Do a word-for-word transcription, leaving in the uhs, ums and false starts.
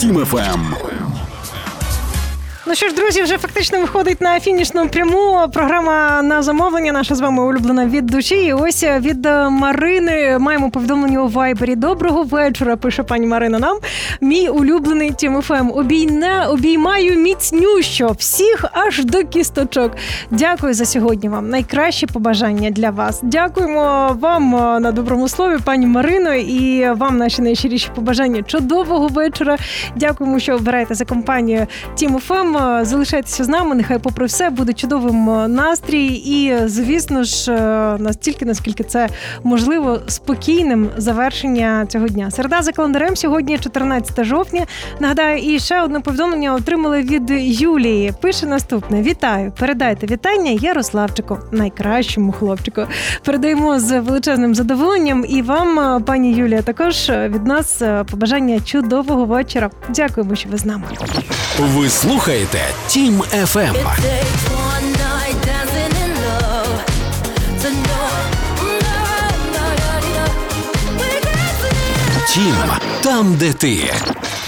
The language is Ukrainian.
Тім еф ем. Ну що ж, друзі, вже фактично виходить на фінішну пряму програма на замовлення, наша з вами улюблена від душі. І ось від Марини маємо повідомлення у Вайбері. Доброго вечора, пише пані Марина нам. Мій улюблений Тім еф ем. Обійна, обіймаю міцнющо всіх аж до кісточок. Дякую за сьогодні вам. Найкращі побажання для вас. Дякуємо вам на доброму слові, пані Марино, і вам наші найщиріші побажання. Чудового вечора. Дякуємо, що обираєте за компанію Тім еф ем. Залишайтеся з нами, нехай попри все буде чудовим настрій і, звісно ж, настільки, наскільки це можливо, спокійним завершення цього дня. Середа за календарем, сьогодні чотирнадцяте жовтня. Нагадаю, і ще одне повідомлення отримали від Юлії. Пише наступне. Вітаю, передайте вітання Ярославчику, найкращому хлопчику. Передаємо з величезним задоволенням і вам, пані Юлія, також від нас побажання чудового вечора. Дякуємо, що ви з нами. Ви слухаєте Тім еф ем. Тім, там, де ти.